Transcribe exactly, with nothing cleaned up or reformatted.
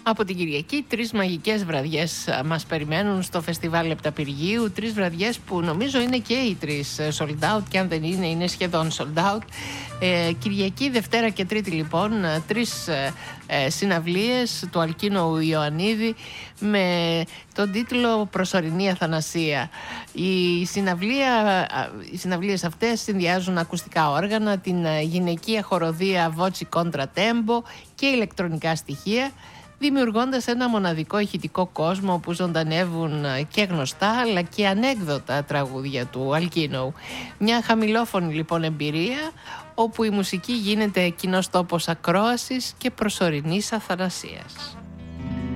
Από την Κυριακή, τρεις μαγικές βραδιές μας περιμένουν στο φεστιβάλ Επταπηργίου. Τρεις βραδιές που νομίζω είναι και οι τρεις sold out, και αν δεν είναι, είναι σχεδόν sold out. Ε, Κυριακή, Δευτέρα και Τρίτη, λοιπόν, τρεις ε, συναυλίες του Αλκίνου Ιωαννίδη με τον τίτλο «Προσωρινή Αθανασία». Η συναυλία, οι συναυλίες αυτές συνδυάζουν ακουστικά όργανα, την γυναικεία χοροδία Voci Contra Tempo και ηλεκτρονικά στοιχεία, δημιουργώντας ένα μοναδικό ηχητικό κόσμο όπου ζωντανεύουν και γνωστά αλλά και ανέκδοτα τραγούδια του Αλκίνου. Μια χαμηλόφωνη λοιπόν εμπειρία, όπου η μουσική γίνεται κοινός τόπος ακρόασης και προσωρινής αθανασίας.